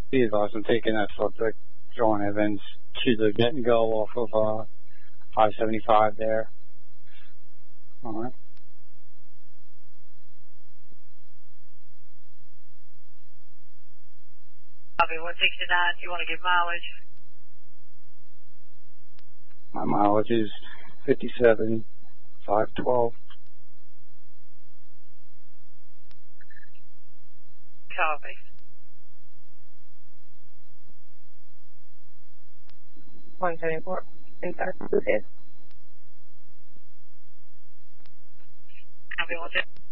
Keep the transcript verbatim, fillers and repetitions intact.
Be advised, I'm taking that subject, John Evans, to the get and go off of uh, five seventy-five there. All right. Copy one sixty-nine, you want to give mileage? My mileage is fifty-seven five twelve. Copy. one seventy-four, inside, two days. Copy one sixty-nine.